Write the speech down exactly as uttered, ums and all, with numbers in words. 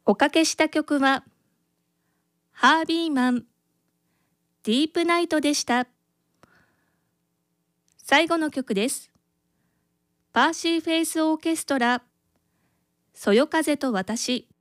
おかけした曲はハービーマンディープナイトでした。最後の曲です。パーシーフェイスオーケストラそよ風と私。